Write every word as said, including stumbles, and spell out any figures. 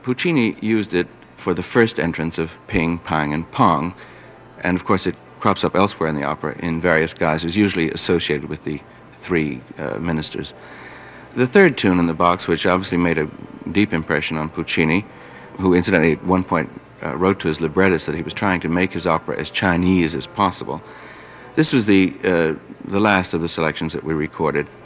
Puccini used it for the first entrance of Ping, Pang, and Pong, and of course it crops up elsewhere in the opera in various guises, usually associated with the three uh, ministers. The third tune in the box, which obviously made a deep impression on Puccini, who incidentally at one point uh, wrote to his librettist that he was trying to make his opera as Chinese as possible. This was the, uh, the last of the selections that we recorded.